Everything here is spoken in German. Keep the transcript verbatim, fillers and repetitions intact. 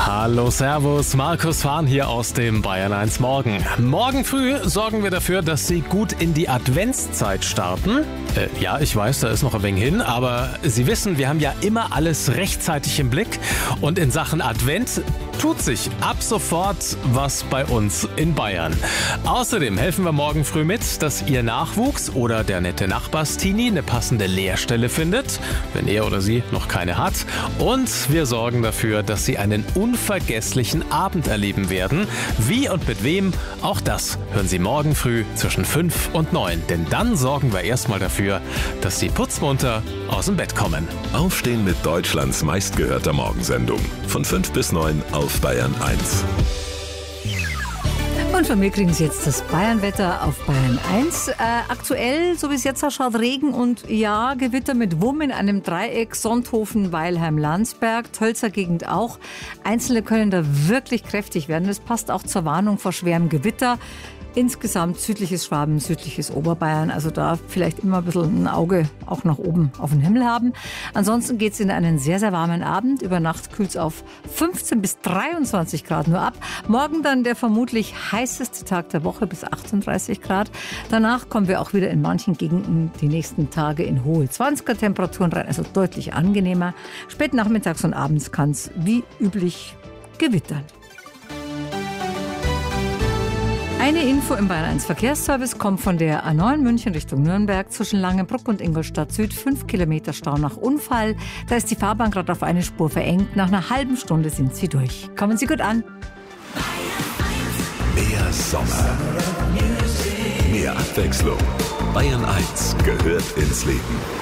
Hallo, servus, Markus Fahn hier aus dem Bayern eins Morgen. Morgen früh sorgen wir dafür, dass Sie gut in die Adventszeit starten. Äh, ja, ich weiß, da ist noch ein wenig hin, aber Sie wissen, wir haben ja immer alles rechtzeitig im Blick. Und in Sachen Advent tut sich ab sofort was bei uns in Bayern. Außerdem helfen wir morgen früh mit, dass Ihr Nachwuchs oder der nette Nachbarstini eine passende Lehrstelle findet, wenn er oder sie noch keine hat. Und wir sorgen dafür, dass Sie einen unvergesslichen Abend erleben werden. Wie und mit wem, auch das hören Sie morgen früh zwischen fünf und neun. Denn dann sorgen wir erstmal dafür, dass Sie putzmunter aus dem Bett kommen. Aufstehen mit Deutschlands meistgehörter Morgensendung. Von fünf bis neun auf Bayern eins. Und von mir kriegen Sie jetzt das Bayernwetter auf Bayern eins. Äh, aktuell, so wie es jetzt ausschaut, Regen und ja, Gewitter mit Wumm in einem Dreieck. Sonthofen, Weilheim, Landsberg, Tölzer Gegend auch. Einzelne können da wirklich kräftig werden. Das passt auch zur Warnung vor schwerem Gewitter. Insgesamt südliches Schwaben, südliches Oberbayern. Also da vielleicht immer ein bisschen ein Auge auch nach oben auf den Himmel haben. Ansonsten geht es in einen sehr, sehr warmen Abend. Über Nacht kühlt es auf fünfzehn bis dreiundzwanzig Grad nur ab. Morgen dann der vermutlich heißeste Tag der Woche bis achtunddreißig Grad. Danach kommen wir auch wieder in manchen Gegenden die nächsten Tage in hohe zwanziger Temperaturen rein. Also deutlich angenehmer. Spät nachmittags und abends kann es wie üblich gewittern. Eine Info im Bayern eins Verkehrsservice kommt von der A neun München Richtung Nürnberg zwischen Langenbruck und Ingolstadt Süd. Fünf Kilometer Stau nach Unfall. Da ist die Fahrbahn gerade auf eine Spur verengt. Nach einer halben Stunde sind Sie durch. Kommen Sie gut an. Mehr Sommer. Mehr Abwechslung. Bayern eins gehört ins Leben.